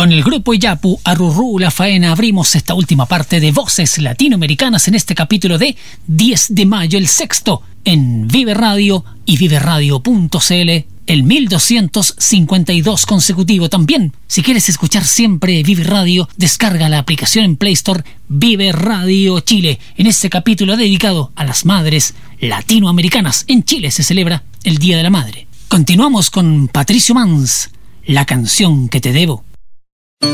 Con el grupo Iyapu, Arurú, La Faena, abrimos esta última parte de Voces Latinoamericanas en este capítulo de 10 de mayo, el sexto, en Vive Radio y viveradio.cl, el 1252 consecutivo. También, si quieres escuchar siempre Vive Radio, descarga la aplicación en Play Store Vive Radio Chile. En este capítulo dedicado a las madres latinoamericanas. En Chile se celebra el Día de la Madre. Continuamos con Patricio Mans, La canción que te debo.